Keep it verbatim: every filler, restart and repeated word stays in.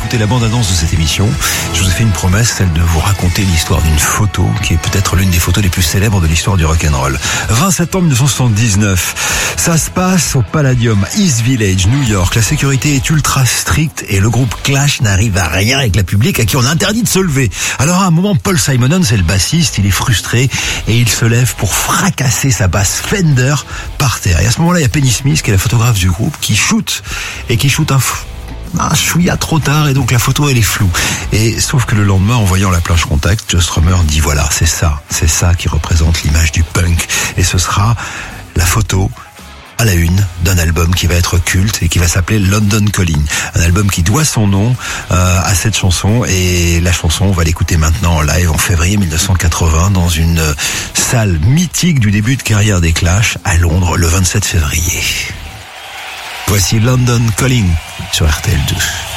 d'écouter la bande-annonce de cette émission, je vous ai fait une promesse, celle de vous raconter l'histoire d'une photo qui est peut-être l'une des photos les plus célèbres de l'histoire du rock'n'roll. vingt septembre mille neuf cent soixante-dix-neuf, ça se passe au Palladium, East Village, New York. La sécurité est ultra stricte et le groupe Clash n'arrive à rien avec la public à qui on interdit de se lever. Alors à un moment, Paul Simonon, c'est le bassiste, il est frustré et il se lève pour fracasser sa basse Fender par terre. Et à ce moment-là, il y a Penny Smith, qui est la photographe du groupe, qui shoot et qui shoot un fou. un chouïa trop tard et donc la photo elle est floue. Et sauf que le lendemain, en voyant la plage contact, Joe Strummer dit voilà, c'est ça, c'est ça qui représente l'image du punk. Et ce sera la photo à la une d'un album qui va être culte et qui va s'appeler London Calling. Un album qui doit son nom euh, à cette chanson, et la chanson, on va l'écouter maintenant en live en février mille neuf cent quatre-vingts dans une salle mythique du début de carrière des Clash à Londres le vingt-sept février. Voici London Calling sur R T L deux.